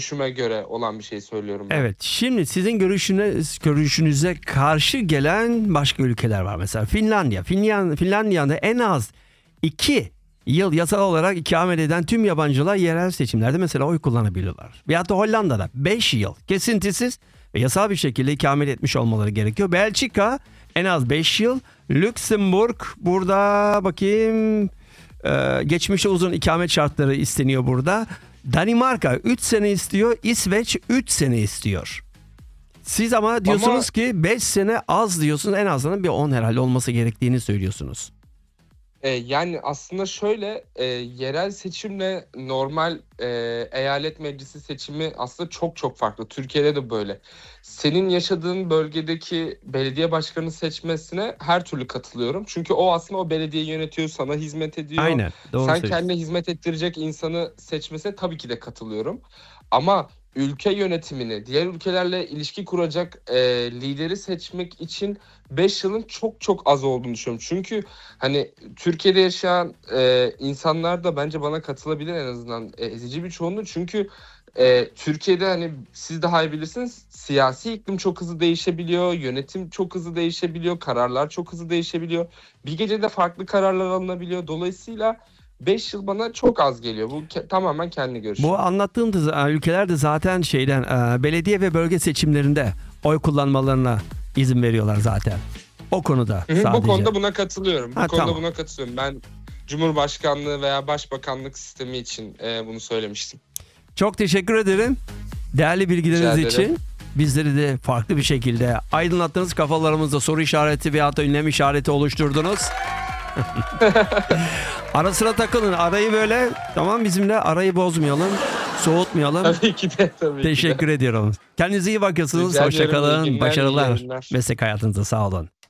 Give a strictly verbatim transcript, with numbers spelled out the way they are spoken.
görüşüme göre olan bir şey söylüyorum ben. Evet, şimdi sizin görüşünüz, görüşünüze karşı gelen başka ülkeler var. Mesela Finlandiya. Finland, Finlandiya'da en az iki yıl yasal olarak ikamet eden tüm yabancılar yerel seçimlerde mesela oy kullanabiliyorlar. Veyahut da Hollanda'da beş yıl kesintisiz ve yasal bir şekilde ikamet etmiş olmaları gerekiyor. Belçika en az beş yıl. Lüksemburg burada bakayım e, geçmişte uzun ikamet şartları isteniyor burada. Danimarka üç sene istiyor. İsveç üç sene istiyor. Siz ama diyorsunuz Ama, ki beş sene az diyorsunuz. En azından bir on herhalde olması gerektiğini söylüyorsunuz. e, yani aslında şöyle e, yerel seçimle normal e, eyalet meclisi seçimi aslında çok çok farklı. Türkiye'de de böyle. Senin yaşadığın bölgedeki belediye başkanı seçmesine her türlü katılıyorum. Çünkü o aslında o belediyeyi yönetiyor, sana hizmet ediyor. Aynen, doğru Sen söylüyorsun. kendine hizmet ettirecek insanı seçmesine tabii ki de katılıyorum. Ama ülke yönetimini, diğer ülkelerle ilişki kuracak e, lideri seçmek için beş yılın çok çok az olduğunu düşünüyorum. Çünkü hani Türkiye'de yaşayan e, insanlar da bence bana katılabilir en azından e, ezici bir çoğunluğu. Çünkü e, Türkiye'de hani siz daha iyi bilirsiniz, siyasi iklim çok hızlı değişebiliyor, yönetim çok hızlı değişebiliyor, kararlar çok hızlı değişebiliyor. Bir gecede farklı kararlar alınabiliyor. Dolayısıyla beş yıl bana çok az geliyor. Bu ke- tamamen kendi görüşüm. Bu anlattığım da, e, ülkelerde zaten şeyden e, belediye ve bölge seçimlerinde oy kullanmalarına izin veriyorlar zaten. O konuda Hı hı, sadece. Bu konuda buna katılıyorum. Bu Ha, konuda tamam. buna katılıyorum. Ben Cumhurbaşkanlığı veya Başbakanlık sistemi için e, bunu söylemiştim. Çok teşekkür ederim. Değerli bilgileriniz Rica ederim. için bizleri de farklı bir şekilde aydınlattınız. Kafalarımızda soru işareti veya da ünlem işareti oluşturdunuz. Ara sıra takılın. Arayı böyle tamam bizimle arayı bozmayalım. Soğutmayalım. Tabii ki de tabii Teşekkür ki de. ediyorum. Kendinize iyi bakıyorsunuz. Rica ediyorum, iyi Hoşçakalın. günler, iyi Başarılar. yayınlar. Meslek hayatınızda sağ olun.